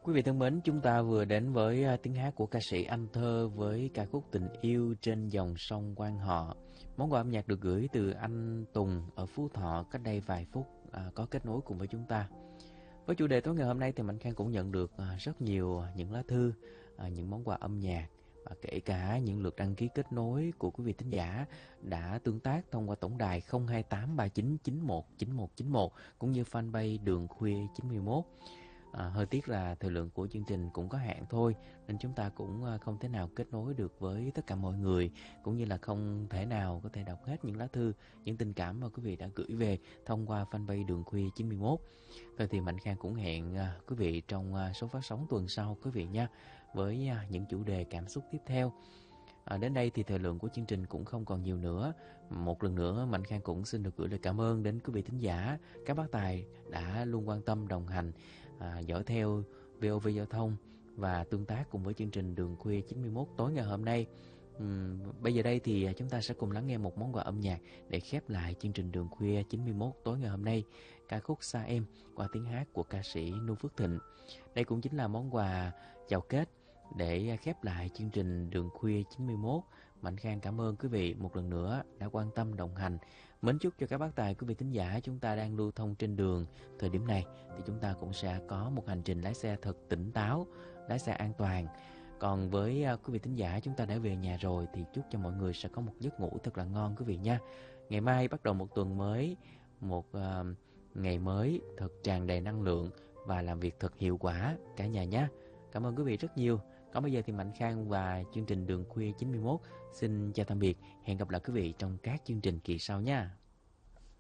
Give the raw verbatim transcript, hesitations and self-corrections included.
Quý vị thân mến, chúng ta vừa đến với à, tiếng hát của ca sĩ Anh Thơ với ca khúc Tình Yêu Trên Dòng Sông Quan Họ. Món quà âm nhạc được gửi từ anh Tùng ở Phú Thọ cách đây vài phút à, có kết nối cùng với chúng ta. Với chủ đề tối ngày hôm nay thì Mạnh Khang cũng nhận được à, rất nhiều những lá thư, à, những món quà âm nhạc và kể cả những lượt đăng ký kết nối của quý vị thính giả đã tương tác thông qua tổng đài không hai tám ba chín chín một chín một chín một cũng như fanpage Đường Khuya chín mươi mốt. À, hơi tiếc là thời lượng của chương trình cũng có hạn thôi, nên chúng ta cũng không thể nào kết nối được với tất cả mọi người, cũng như là không thể nào có thể đọc hết những lá thư, những tình cảm mà quý vị đã gửi về thông qua fanpage Đường Khuya chín mươi mốt. Thôi thì Mạnh Khang cũng hẹn à, quý vị trong à, số phát sóng tuần sau quý vị nha, với à, những chủ đề cảm xúc tiếp theo. À, đến đây thì thời lượng của chương trình cũng không còn nhiều nữa. Một lần nữa Mạnh Khang cũng xin được gửi lời cảm ơn đến quý vị thính giả, các bác tài đã luôn quan tâm đồng hành, à, dõi theo vê o vê Giao thông và tương tác cùng với chương trình Đường Khuya chín mươi mốt tối ngày hôm nay. Uhm, bây giờ đây thì chúng ta sẽ cùng lắng nghe một món quà âm nhạc để khép lại chương trình Đường Khuya chín mươi mốt tối ngày hôm nay, ca khúc Xa Em qua tiếng hát của ca sĩ Nu Phước Thịnh. Đây cũng chính là món quà chào kết để khép lại chương trình Đường Khuya chín mươi mốt. Mạnh Khang cảm ơn quý vị một lần nữa đã quan tâm đồng hành. Mến chúc cho các bác tài, quý vị thính giả chúng ta đang lưu thông trên đường thời điểm này thì chúng ta cũng sẽ có một hành trình lái xe thật tỉnh táo, lái xe an toàn. Còn với uh, quý vị thính giả chúng ta đã về nhà rồi thì chúc cho mọi người sẽ có một giấc ngủ thật là ngon quý vị nha. Ngày mai bắt đầu một tuần mới, một uh, ngày mới thật tràn đầy năng lượng và làm việc thật hiệu quả cả nhà nhé. Cảm ơn quý vị rất nhiều. Còn bây giờ thì Mạnh Khang và chương trình Đường Khuya chín mươi mốt xin chào tạm biệt. Hẹn gặp lại quý vị trong các chương trình kỳ sau nha.